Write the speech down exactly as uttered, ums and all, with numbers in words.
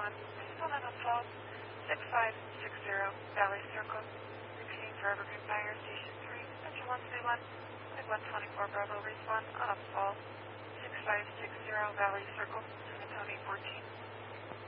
one. Still not unsolved. six five six zero Valley Circle. Repeating for Evergreen Fire Station three. Central one three one. Flight one twenty-four Bravo respond unsolved. six five six zero Valley Circle. San Antonio fourteen.